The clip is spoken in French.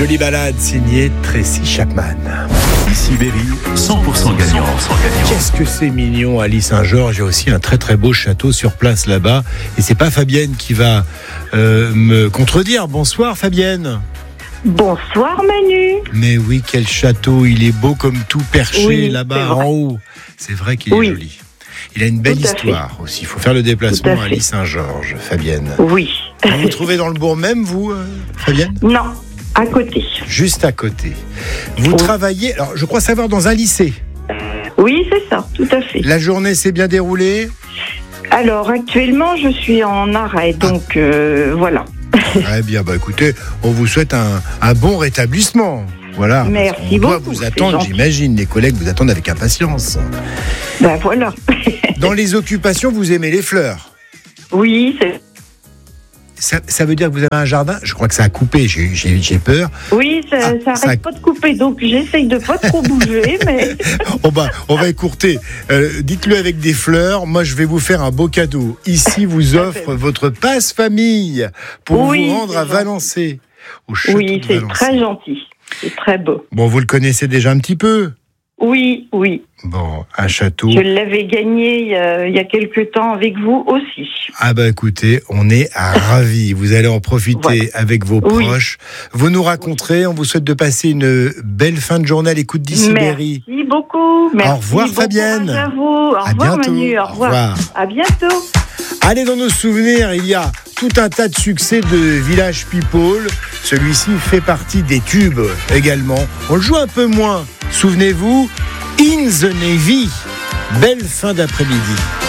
Jolie balade signée Tracy Chapman. Ici Berry, 100% gagnant. Qu'est-ce que c'est mignon, Alice Saint-Georges. Il y a aussi un très très beau château sur place là-bas. Et c'est pas Fabienne qui va me contredire. Bonsoir Fabienne. Bonsoir Manu. Mais oui, quel château. Il est beau comme tout, perché là-bas en haut. C'est vrai qu'il est joli. Il a une belle histoire aussi. Il faut faire le déplacement à Alice Saint-Georges, Fabienne. Oui. Vous vous trouvez dans le bourg même, vous, Fabienne ? Non, à côté. Juste à côté. Vous travaillez, alors je crois savoir, dans un lycée. Oui, c'est ça, tout à fait. La journée s'est bien déroulée ? Alors, actuellement, je suis en arrêt, donc voilà. Très bien, écoutez, on vous souhaite un bon rétablissement. Voilà. Merci beaucoup. On doit beaucoup, vous attendre, j'imagine. Les collègues vous attendent avec impatience. Voilà. Dans les occupations, vous aimez les fleurs ? Oui, c'est... Ça veut dire que vous avez un jardin ? Je crois que ça a coupé, j'ai peur. Oui, ça arrête pas de couper, donc j'essaye de pas trop bouger, mais... On va écourter. Dites-le avec des fleurs. Moi, je vais vous faire un beau cadeau. Ici, vous offre votre passe-famille pour vous rendre à Valençay. Oui, c'est très gentil. C'est très beau. Bon, vous le connaissez déjà un petit peu ? Oui. Bon, un château. Je l'avais gagné il y a quelque temps avec vous aussi. Écoutez, on est ravis. Vous allez en profiter avec vos proches. Vous nous raconterez. On vous souhaite de passer une belle fin de journée à l'écoute d'Ici Berry. Merci beaucoup. Merci. Au revoir Fabienne. À vous. Au revoir bientôt. Manu. Au revoir. À bientôt. Allez, dans nos souvenirs, il y a tout un tas de succès de Village People. Celui-ci fait partie des tubes également. On le joue un peu moins. Souvenez-vous, In the Navy. Belle fin d'après-midi.